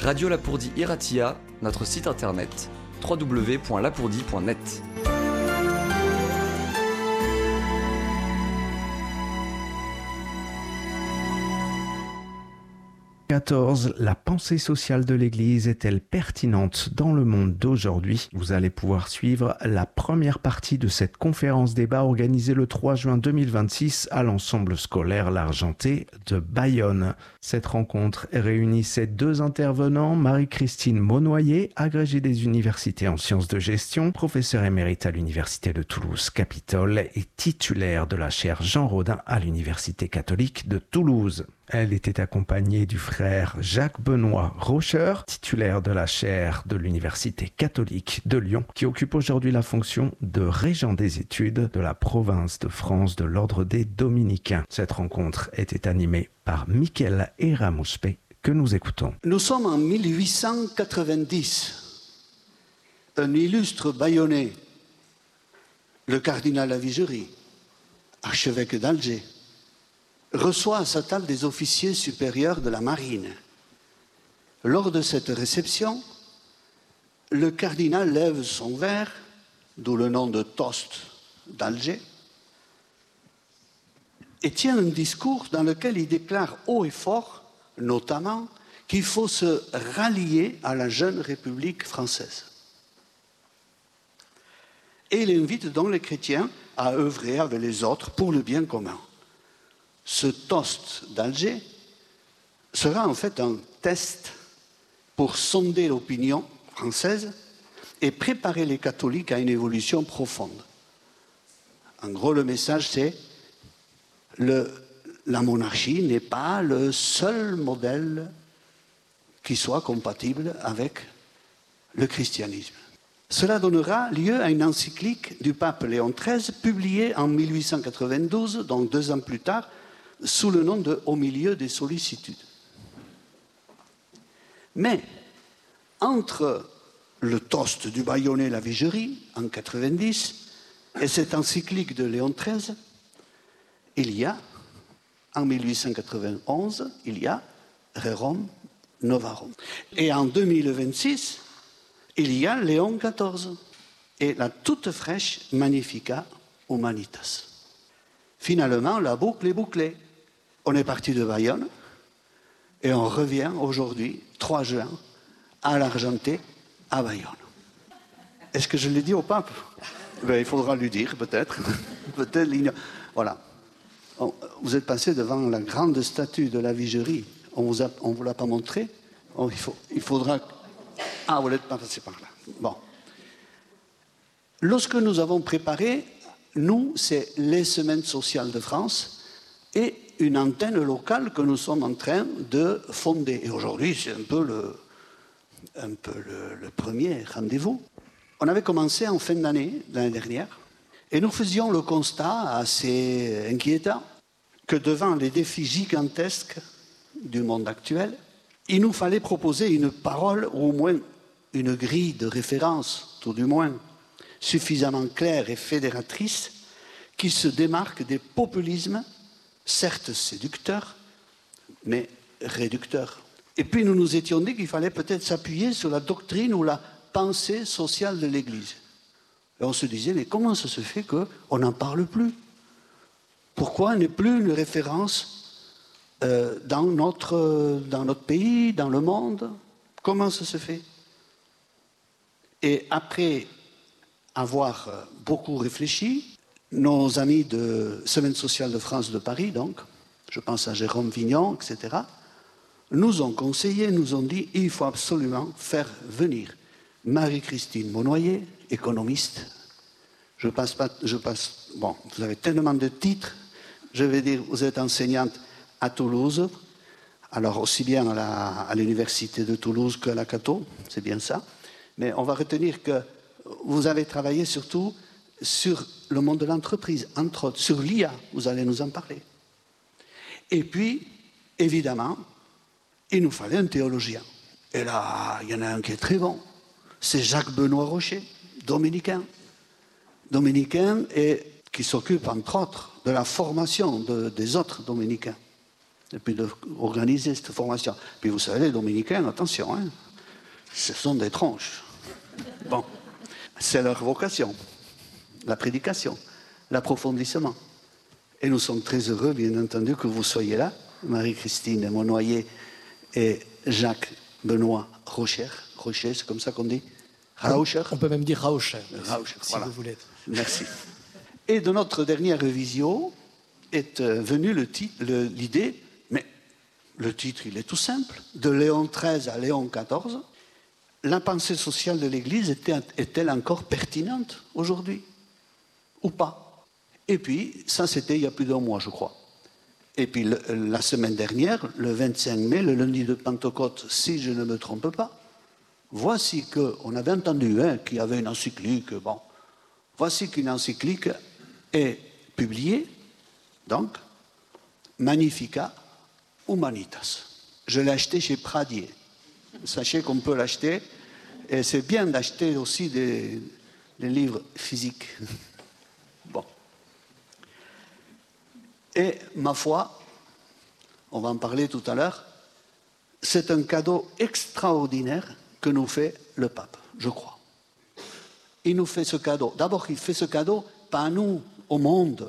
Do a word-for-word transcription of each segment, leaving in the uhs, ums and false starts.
Radio Lapourdie Iratia, notre site internet w w w point lapourdie point net. quatorze. La pensée sociale de l'Église est-elle pertinente dans le monde d'aujourd'hui? Vous allez pouvoir suivre la première partie de cette conférence-débat organisée le trois juin deux mille vingt-six à l'ensemble scolaire L'Argenté de Bayonne. Cette rencontre réunissait deux intervenants, Marie-Christine Monnoyer, agrégée des universités en sciences de gestion, professeure émérite à l'Université de Toulouse-Capitole et titulaire de la chaire Jean Rodin à l'Université catholique de Toulouse. Elle était accompagnée du frère Jacques-Benoît Rocher, titulaire de la chaire de l'Université catholique de Lyon, qui occupe aujourd'hui la fonction de régent des études de la province de France de l'Ordre des Dominicains. Cette rencontre était animée par Michael Eramuspe, que nous écoutons. Nous sommes en mille huit cent quatre-vingt-dix. Un illustre Bayonnais, le cardinal Lavigerie, archevêque d'Alger, reçoit à sa table des officiers supérieurs de la marine. Lors de cette réception, le cardinal lève son verre, d'où le nom de toast d'Alger, et tient un discours dans lequel il déclare haut et fort, notamment, qu'il faut se rallier à la jeune République française. Et il invite donc les chrétiens à œuvrer avec les autres pour le bien commun. Ce toast d'Alger sera en fait un test pour sonder l'opinion française et préparer les catholiques à une évolution profonde. En gros, le message, c'est le, la monarchie n'est pas le seul modèle qui soit compatible avec le christianisme. Cela donnera lieu à une encyclique du pape Léon treize, publiée en mille huit cent quatre-vingt-douze, donc deux ans plus tard, sous le nom de « Au milieu des sollicitudes ». Mais, entre le toast du Bayonnais Lavigerie, en quatre-vingt-dix, et cette encyclique de Léon treize, il y a, en mille huit cent quatre-vingt-onze, il y a Rerum Novarum. Et en deux mille vingt-six, il y a Léon quatorze et la toute fraîche Magnificat Humanitas. Finalement, la boucle est bouclée. On est parti de Bayonne et on revient aujourd'hui, trois juin, à l'Argenté, à Bayonne. Est-ce que je l'ai dit au pape? Ben, il faudra lui dire, peut-être. peut-être voilà. Vous êtes passé devant la grande statue de la Vigerie. On ne vous l'a pas montré? Oh, il, faut, il faudra... Ah, vous n'êtes pas passé par là. Bon. Lorsque nous avons préparé, nous, c'est les Semaines sociales de France et une antenne locale que nous sommes en train de fonder. Et aujourd'hui, c'est un peu le, un peu le, le premier rendez-vous. On avait commencé en fin d'année, l'année dernière, et nous faisions le constat assez inquiétant que devant les défis gigantesques du monde actuel, il nous fallait proposer une parole, ou au moins une grille de référence, tout du moins, suffisamment claire et fédératrice, qui se démarque des populismes, certes séducteurs, mais réducteurs. Et puis nous nous étions dit qu'il fallait peut-être s'appuyer sur la doctrine ou la pensée sociale de l'Église. Et on se disait, mais comment ça se fait qu'on n'en parle plus? Pourquoi elle n'est plus une référence euh, dans, notre, dans notre pays, dans le monde? Comment ça se fait? Et après avoir beaucoup réfléchi, nos amis de Semaine sociale de France de Paris, donc, je pense à Jérôme Vignon, et cetera, nous ont conseillé, nous ont dit, il faut absolument faire venir Marie-Christine Monnoyer, économiste. Je passe pas, je passe, bon, vous avez tellement de titres, je vais dire, vous êtes enseignante à Toulouse, alors aussi bien à l'université de Toulouse qu'à la Cato, c'est bien ça, mais on va retenir que vous avez travaillé surtout sur le monde de l'entreprise, entre autres, sur l'I A, vous allez nous en parler. Et puis, évidemment, il nous fallait un théologien. Et là, il y en a un qui est très bon, c'est Jacques-Benoît Rocher, dominicain. Dominicain et qui s'occupe, entre autres, de la formation de, des autres dominicains. et puis d'organiser cette formation. Puis vous savez, les dominicains, attention, hein, ce sont des tronches. Bon, c'est leur vocation, la prédication, l'approfondissement. Et nous sommes très heureux, bien entendu, que vous soyez là, Marie-Christine Monnoyer et Jacques-Benoît Rocher. Rocher, c'est comme ça qu'on dit? Rauscher. On peut même dire Rauscher, Rauscher, si voilà. vous voulez. Merci. Et de notre dernière révision est euh, venue le titre, le, l'idée, mais le titre, il est tout simple, de Léon treize à Léon quatorze. La pensée sociale de l'Église était, est-elle encore pertinente aujourd'hui ou pas? Et puis, ça c'était il y a plus d'un mois, je crois. Et puis le, la semaine dernière, le vingt-cinq mai, le lundi de Pentecôte, si je ne me trompe pas, voici qu'on avait entendu hein, qu'il y avait une encyclique. Bon, voici qu'une encyclique est publiée, donc, Magnificat Humanitas. Je l'ai acheté chez Pradier. Sachez qu'on peut l'acheter, et c'est bien d'acheter aussi des, des livres physiques. Bon. Et ma foi, on va en parler tout à l'heure, c'est un cadeau extraordinaire que nous fait le pape, je crois. Il nous fait ce cadeau. D'abord, il fait ce cadeau, pas à nous, au monde.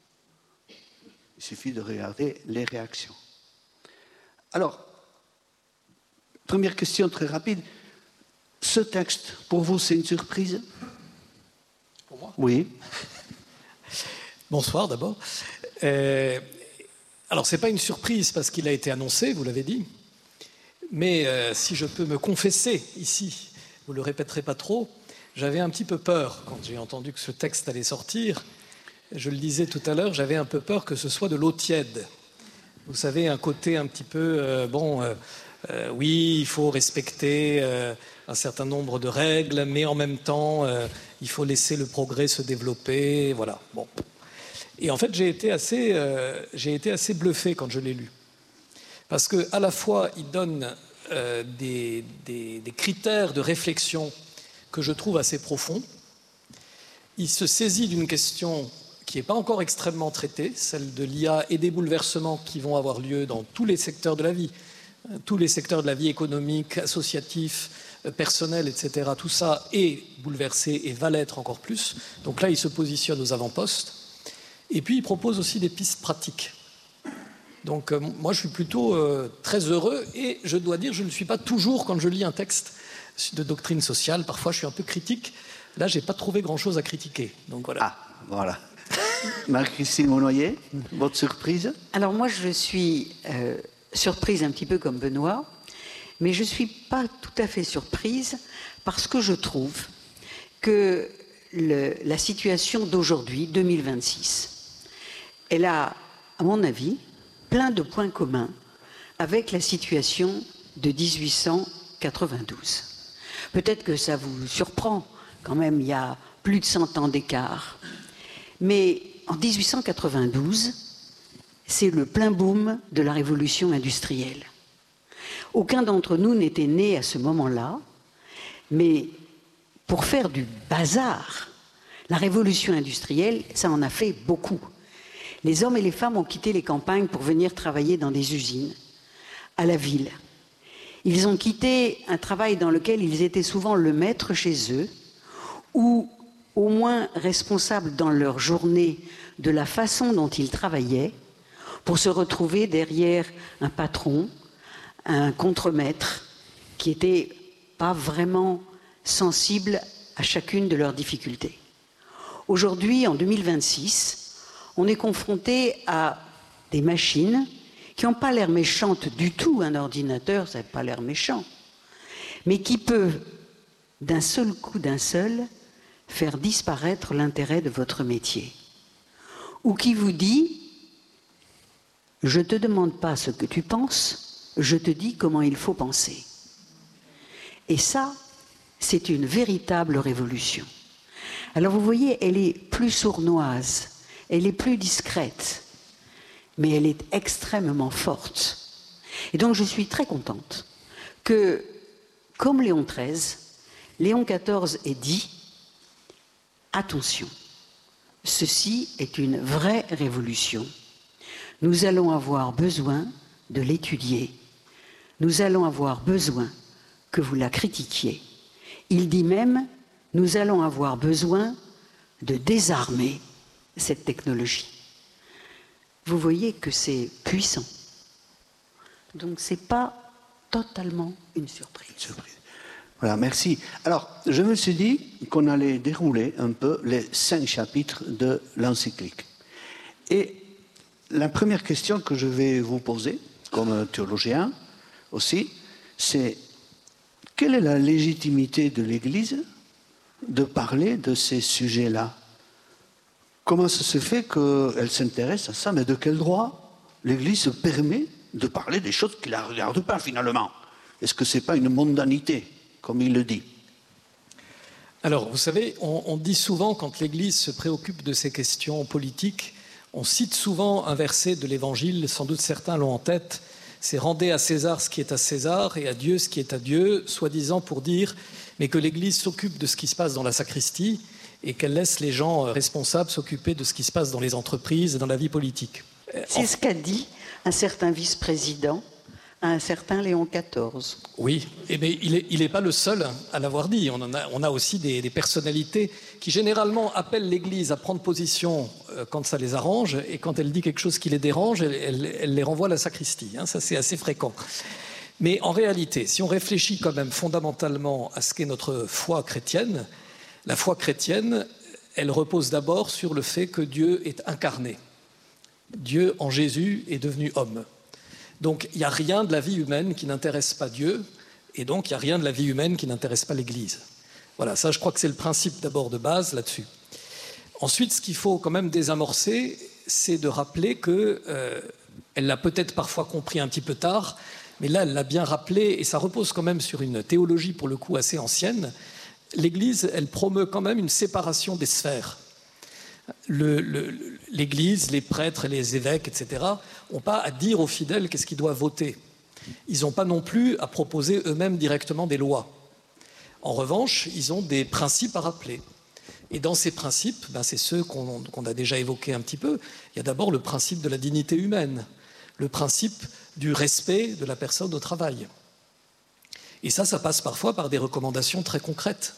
Il suffit de regarder les réactions. Alors, première question très rapide. Ce texte, pour vous, c'est une surprise? Pour moi? Oui. Bonsoir d'abord. Euh, alors, ce n'est pas une surprise parce qu'il a été annoncé, vous l'avez dit. Mais euh, si je peux me confesser ici, vous ne le répéterez pas trop, j'avais un petit peu peur quand j'ai entendu que ce texte allait sortir. Je le disais tout à l'heure, j'avais un peu peur que ce soit de l'eau tiède. Vous savez, un côté un petit peu, euh, bon, euh, euh, oui, il faut respecter euh, un certain nombre de règles, mais en même temps, euh, il faut laisser le progrès se développer, voilà. Bon. Et en fait, j'ai été assez, euh, j'ai été assez bluffé quand je l'ai lu. Parce qu'à la fois, il donne euh, des, des, des critères de réflexion que je trouve assez profonds. Il se saisit d'une question qui n'est pas encore extrêmement traitée, celle de l'I A et des bouleversements qui vont avoir lieu dans tous les secteurs de la vie, tous les secteurs de la vie économique, associatif, personnel, et cetera. Tout ça est bouleversé et va l'être encore plus. Donc là, il se positionne aux avant-postes. Et puis, il propose aussi des pistes pratiques. Donc, euh, moi, je suis plutôt euh, très heureux et je dois dire, je ne suis pas toujours, quand je lis un texte de doctrine sociale, parfois je suis un peu critique. Là, je n'ai pas trouvé grand-chose à critiquer. Donc voilà. Ah, voilà. Marie-Christine Monnoyer, votre surprise? Alors moi, je suis euh, surprise un petit peu comme Benoît, mais je ne suis pas tout à fait surprise parce que je trouve que le, la situation d'aujourd'hui, deux mille vingt-six, elle a, à mon avis, plein de points communs avec la situation de dix-huit cent quatre-vingt-douze. Peut-être que ça vous surprend, quand même, il y a plus de cent ans d'écart. Mais en dix-huit cent quatre-vingt-douze, c'est le plein boom de la révolution industrielle. Aucun d'entre nous n'était né à ce moment-là, mais pour faire du bazar, la révolution industrielle, ça en a fait beaucoup. Les hommes et les femmes ont quitté les campagnes pour venir travailler dans des usines, à la ville. Ils ont quitté un travail dans lequel ils étaient souvent le maître chez eux, ou au moins responsables dans leur journée de la façon dont ils travaillaient, pour se retrouver derrière un patron, un contremaître, qui n'était pas vraiment sensible à chacune de leurs difficultés. Aujourd'hui, en deux mille vingt-six, on est confronté à des machines qui n'ont pas l'air méchantes du tout. Un ordinateur, ça n'a pas l'air méchant, mais qui peut, d'un seul coup, d'un seul, faire disparaître l'intérêt de votre métier. Ou qui vous dit, je ne te demande pas ce que tu penses, je te dis comment il faut penser. Et ça, c'est une véritable révolution. Alors vous voyez, elle est plus sournoise, elle est plus discrète, mais elle est extrêmement forte. Et donc je suis très contente que, comme Léon treize, Léon quatorze ait dit « Attention, ceci est une vraie révolution. Nous allons avoir besoin de l'étudier. Nous allons avoir besoin que vous la critiquiez. Il dit même, nous allons avoir besoin de désarmer cette technologie. Vous voyez que c'est puissant. Donc ce n'est pas totalement une surprise. Surprise. Voilà, merci. Alors, je me suis dit qu'on allait dérouler un peu les cinq chapitres de l'encyclique. Et la première question que je vais vous poser, comme théologien aussi, c'est quelle est la légitimité de l'Église de parler de ces sujets-là? Comment ça se fait qu'elle s'intéresse à ça? Mais de quel droit l'Église se permet de parler des choses qui ne la regardent pas finalement? Est-ce que ce n'est pas une mondanité, comme il le dit? Alors, vous savez, on, on dit souvent, quand l'Église se préoccupe de ces questions politiques, on cite souvent un verset de l'Évangile, sans doute certains l'ont en tête, c'est « Rendez à César ce qui est à César et à Dieu ce qui est à Dieu », soi-disant pour dire mais que l'Église s'occupe de ce qui se passe dans la sacristie et qu'elle laisse les gens responsables s'occuper de ce qui se passe dans les entreprises et dans la vie politique. C'est ce qu'a dit un certain vice-président à un certain Léon quatorze. Oui, et mais il n'est pas le seul à l'avoir dit. On, en a, on a aussi des, des personnalités qui généralement appellent l'Église à prendre position quand ça les arrange, et quand elle dit quelque chose qui les dérange, elle, elle, elle les renvoie à la sacristie. Hein, ça, c'est assez fréquent. Mais en réalité, si on réfléchit quand même fondamentalement à ce qu'est notre foi chrétienne, la foi chrétienne, elle repose d'abord sur le fait que Dieu est incarné. Dieu, en Jésus, est devenu homme. Donc, il n'y a rien de la vie humaine qui n'intéresse pas Dieu, et donc il n'y a rien de la vie humaine qui n'intéresse pas l'Église. Voilà, ça, je crois que c'est le principe d'abord de base là-dessus. Ensuite, ce qu'il faut quand même désamorcer, c'est de rappeler qu'elle euh, l'a peut-être parfois compris un petit peu tard, mais là, elle l'a bien rappelé, et ça repose quand même sur une théologie, pour le coup, assez ancienne. L'Église, elle promeut quand même une séparation des sphères. Le, le, L'Église, les prêtres, les évêques, et cetera, n'ont pas à dire aux fidèles qu'est-ce qu'ils doivent voter. Ils n'ont pas non plus à proposer eux-mêmes directement des lois. En revanche, ils ont des principes à rappeler. Et dans ces principes, ben c'est ceux qu'on, qu'on a déjà évoqués un petit peu. Il y a d'abord le principe de la dignité humaine, le principe du respect de la personne au travail. Et ça, ça passe parfois par des recommandations très concrètes.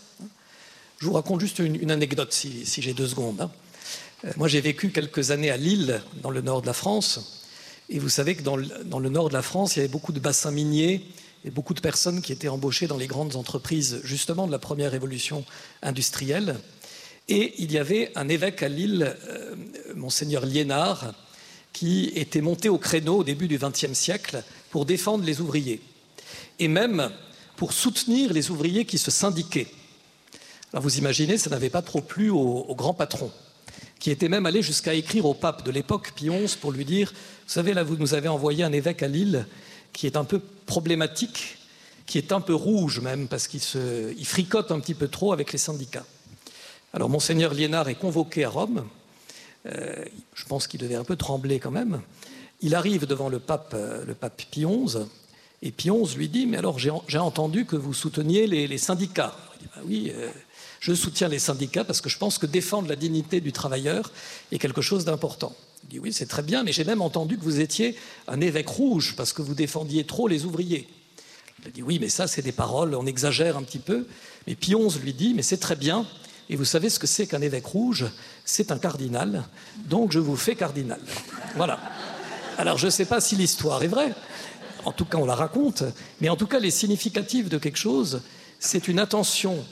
Je vous raconte juste une, une anecdote, si, si j'ai deux secondes. Moi, j'ai vécu quelques années à Lille, dans le nord de la France. Et vous savez que dans le, dans le nord de la France, il y avait beaucoup de bassins miniers et beaucoup de personnes qui étaient embauchées dans les grandes entreprises, justement, de la première révolution industrielle. Et il y avait un évêque à Lille, euh, Monseigneur Liénard, qui était monté au créneau au début du vingtième siècle pour défendre les ouvriers. Et même pour soutenir les ouvriers qui se syndiquaient. Alors vous imaginez, ça n'avait pas trop plu au, au grand patron, qui était même allé jusqu'à écrire au pape de l'époque, Pie onze, pour lui dire « Vous savez, là, vous nous avez envoyé un évêque à Lille qui est un peu problématique, qui est un peu rouge même, parce qu'il se, il fricote un petit peu trop avec les syndicats. » Alors Monseigneur Liénard est convoqué à Rome. Euh, je pense qu'il devait un peu trembler quand même. Il arrive devant le pape, euh, le pape Pie onze, et Pie onze lui dit « Mais alors, j'ai, j'ai entendu que vous souteniez les, les syndicats. » Il dit bah « Oui, euh, je soutiens les syndicats parce que je pense que défendre la dignité du travailleur est quelque chose d'important. » Il dit « Oui, c'est très bien, mais j'ai même entendu que vous étiez un évêque rouge parce que vous défendiez trop les ouvriers. » Il dit « Oui, mais ça, c'est des paroles, on exagère un petit peu. » Mais Pie onze lui dit « Mais c'est très bien. Et vous savez ce que c'est qu'un évêque rouge? C'est un cardinal, donc je vous fais cardinal. » Voilà. Alors, je ne sais pas si l'histoire est vraie. En tout cas, on la raconte. Mais en tout cas, les significatifs de quelque chose, c'est une attention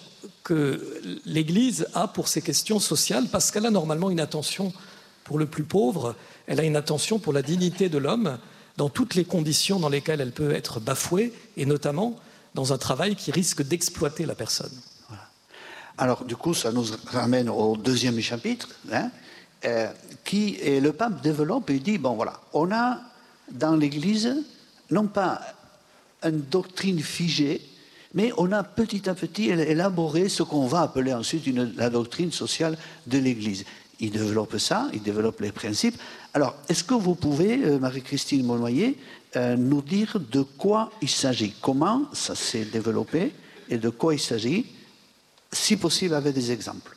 que l'Église a pour ces questions sociales, parce qu'elle a normalement une attention pour le plus pauvre, elle a une attention pour la dignité de l'homme dans toutes les conditions dans lesquelles elle peut être bafouée, et notamment dans un travail qui risque d'exploiter la personne. Voilà. Alors, du coup, ça nous ramène au deuxième chapitre, hein, euh, qui et le pape développe et dit, bon voilà, on a dans l'Église non pas une doctrine figée, mais on a petit à petit élaboré ce qu'on va appeler ensuite une, la doctrine sociale de l'Église. Il développe ça, il développe les principes. Alors, est-ce que vous pouvez, euh, Marie-Christine Monnoyer, euh, nous dire de quoi il s'agit? Comment ça s'est développé et de quoi il s'agit, si possible avec des exemples?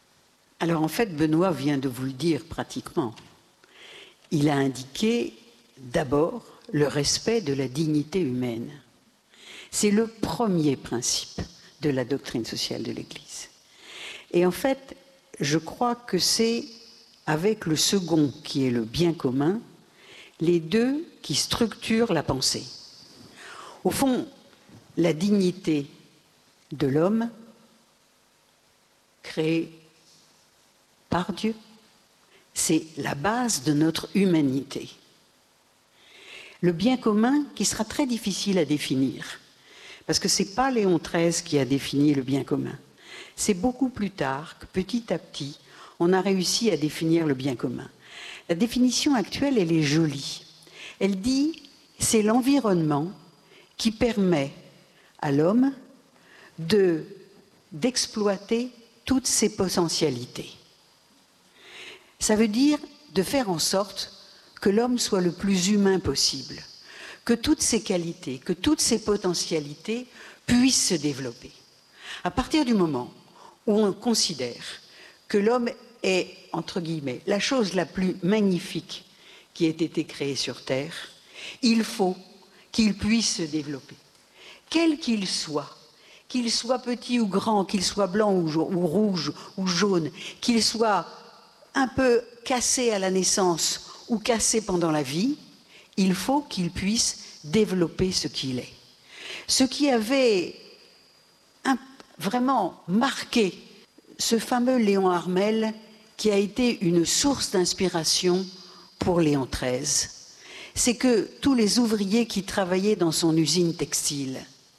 Alors en fait, Benoît vient de vous le dire pratiquement. Il a indiqué d'abord le respect de la dignité humaine. C'est le premier principe de la doctrine sociale de l'Église. Et en fait, je crois que c'est avec le second, qui est le bien commun, les deux qui structurent la pensée. Au fond, la dignité de l'homme, créée par Dieu, c'est la base de notre humanité. Le bien commun qui sera très difficile à définir, parce que ce n'est pas Léon treize qui a défini le bien commun. C'est beaucoup plus tard que petit à petit, on a réussi à définir le bien commun. La définition actuelle, elle est jolie. Elle dit, c'est l'environnement qui permet à l'homme de, d'exploiter toutes ses potentialités. Ça veut dire de faire en sorte que l'homme soit le plus humain possible, que toutes ses qualités, que toutes ses potentialités puissent se développer. À partir du moment où on considère que l'homme est, entre guillemets, la chose la plus magnifique qui ait été créée sur Terre, il faut qu'il puisse se développer. Quel qu'il soit, qu'il soit petit ou grand, qu'il soit blanc ou, ou rouge ou jaune, qu'il soit un peu cassé à la naissance ou cassé pendant la vie, il faut qu'il puisse développer ce qu'il est. Ce qui avait un, vraiment marqué ce fameux Léon Harmel, qui a été une source d'inspiration pour Léon treize, c'est que tous les ouvriers qui travaillaient dans son usine textile,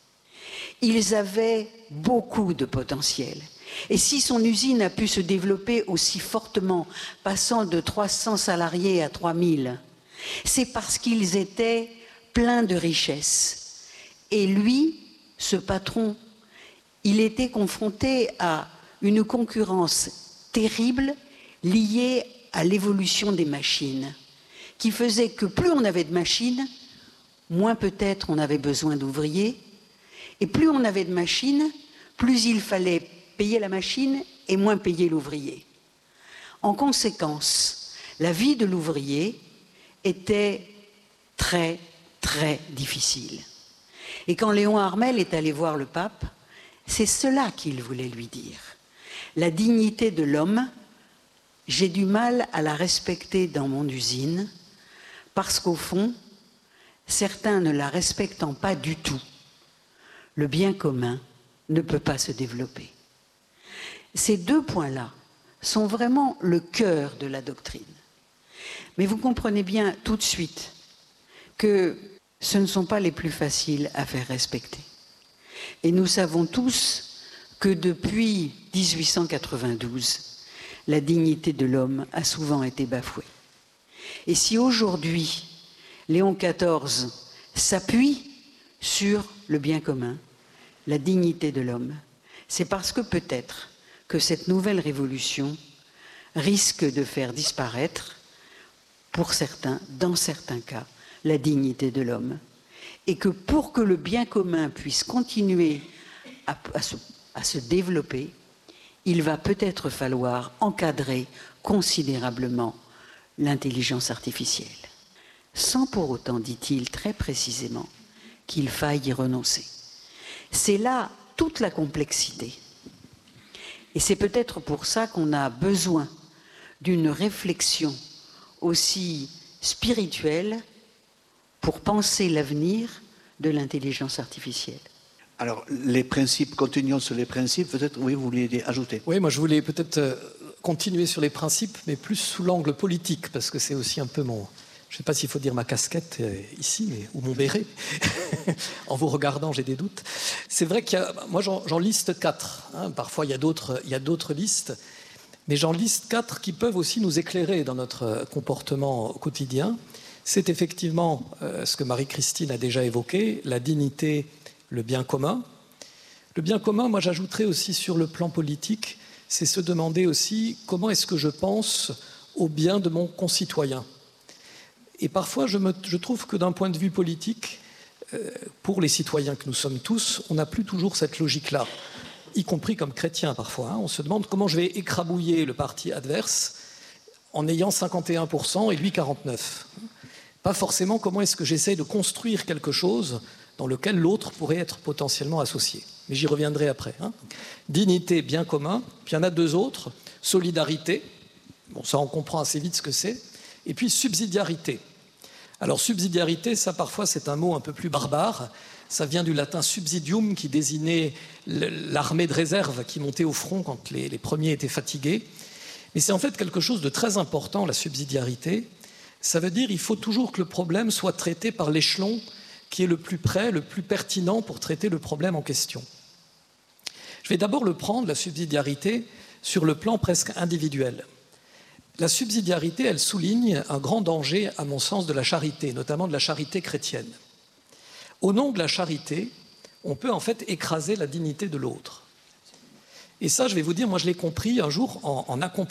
ils avaient beaucoup de potentiel. Et si son usine a pu se développer aussi fortement, passant de trois cents salariés à trois mille, c'est parce qu'ils étaient pleins de richesses. Et lui, ce patron, il était confronté à une concurrence terrible liée à l'évolution des machines, qui faisait que plus on avait de machines, moins peut-être on avait besoin d'ouvriers, et plus on avait de machines, plus il fallait payer la machine et moins payer l'ouvrier. En conséquence, la vie de l'ouvrier était très, très difficile. Et quand Léon Harmel est allé voir le pape, c'est cela qu'il voulait lui dire. La dignité de l'homme, j'ai du mal à la respecter dans mon usine, parce qu'au fond, certains ne la respectant pas du tout, le bien commun ne peut pas se développer. Ces deux points-là sont vraiment le cœur de la doctrine. Mais vous comprenez bien tout de suite que ce ne sont pas les plus faciles à faire respecter. Et nous savons tous que depuis mille huit cent quatre-vingt-douze, la dignité de l'homme a souvent été bafouée. Et si aujourd'hui, Léon quatorze s'appuie sur le bien commun, la dignité de l'homme, c'est parce que peut-être que cette nouvelle révolution risque de faire disparaître, pour certains, dans certains cas, la dignité de l'homme. Et que pour que le bien commun puisse continuer à, à, se, à se développer, il va peut-être falloir encadrer considérablement l'intelligence artificielle. Sans pour autant, dit-il très précisément, qu'il faille y renoncer. C'est là toute la complexité. Et c'est peut-être pour ça qu'on a besoin d'une réflexion aussi spirituelle pour penser l'avenir de l'intelligence artificielle. Alors, les principes, continuons sur les principes, peut-être, oui, vous vouliez ajouter. Oui, moi je voulais peut-être continuer sur les principes, mais plus sous l'angle politique, parce que c'est aussi un peu mon... Je ne sais pas s'il faut dire ma casquette ici, mais, ou mon béret. En vous regardant, j'ai des doutes. C'est vrai qu'il y a... Moi, j'en, j'en liste quatre. Hein. Parfois, il y a d'autres, il y a d'autres listes. Mais j'en liste quatre qui peuvent aussi nous éclairer dans notre comportement quotidien. C'est effectivement euh, ce que Marie-Christine a déjà évoqué, la dignité, le bien commun. Le bien commun, moi, j'ajouterais aussi sur le plan politique, c'est se demander aussi comment est-ce que je pense au bien de mon concitoyen. Et parfois, je, me, je trouve que d'un point de vue politique, euh, pour les citoyens que nous sommes tous, on n'a plus toujours cette logique-là, y compris comme chrétiens parfois. Hein. On se demande comment je vais écrabouiller le parti adverse en ayant cinquante et un pour cent et lui quarante-neuf pour cent. pas forcément comment est-ce que j'essaye de construire quelque chose dans lequel l'autre pourrait être potentiellement associé. Mais j'y reviendrai après. Hein. Dignité, bien commun, puis il y en a deux autres, solidarité, bon ça on comprend assez vite ce que c'est, et puis subsidiarité. Alors subsidiarité, ça parfois c'est un mot un peu plus barbare, ça vient du latin subsidium qui désignait l'armée de réserve qui montait au front quand les, les premiers étaient fatigués. Mais c'est en fait quelque chose de très important, la subsidiarité. Ça veut dire qu'il faut toujours que le problème soit traité par l'échelon qui est le plus près, le plus pertinent pour traiter le problème en question. Je vais d'abord le prendre, la subsidiarité, sur le plan presque individuel. La subsidiarité, elle souligne un grand danger, à mon sens, de la charité, notamment de la charité chrétienne. Au nom de la charité, on peut en fait écraser la dignité de l'autre. Et ça, je vais vous dire, moi je l'ai compris un jour en, en accompagnant